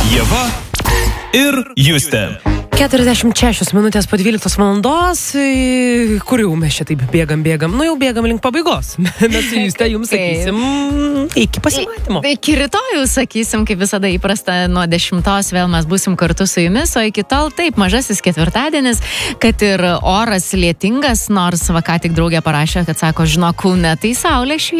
Ieva ir Justė. 46 minutės po 12 valandos, kur jau mes čia taip bėgam, jau bėgam link pabaigos. Mes su Juste jums sakysim iki pasimatymo. Iki rytojų sakysim, kaip visada įprasta, nuo 10 vėl mes būsim kartu su jumis, o iki tol taip, mažasis ketvirtadienis, kad ir oras lietingas, nors va ką tik draugė parašė, kad sako, žinok, Kaune tai saulė šviečia.